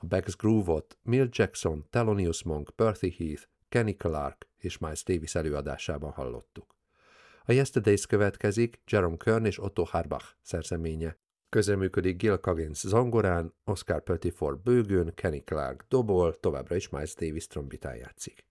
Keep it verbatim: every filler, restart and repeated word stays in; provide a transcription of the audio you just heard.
Beck's Groove-ot Milt Jackson, Thelonious Monk, Percy Heath, Kenny Clarke és Miles Davis előadásában hallottuk. A Yesterdays következik, Jerome Kern és Otto Harbach szerzeménye. Közreműködik Gil Coggins zongorán, Oscar Pettiford bőgőn, Kenny Clarke dobol, továbbra is Miles Davis trombitán játszik.